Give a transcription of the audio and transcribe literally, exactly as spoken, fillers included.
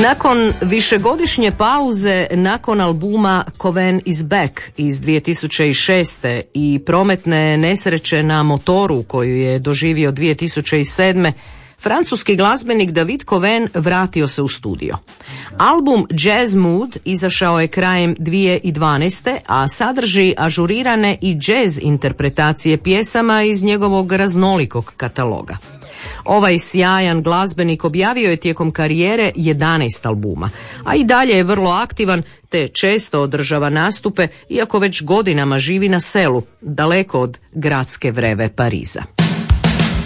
Nakon višegodišnje pauze, nakon albuma Coven is Back iz dvije tisuće šeste i prometne nesreće na motoru koju je doživio dvije tisuće sedme, francuski glazbenik David Coven vratio se u studio. Album Jazz Mood izašao je krajem dvije tisuće dvanaeste, a sadrži ažurirane i jazz interpretacije pjesama iz njegovog raznolikog kataloga. Ovaj sjajan glazbenik objavio je tijekom karijere jedanaest albuma, a i dalje je vrlo aktivan te često održava nastupe, iako već godinama živi na selu, daleko od gradske vreve Pariza.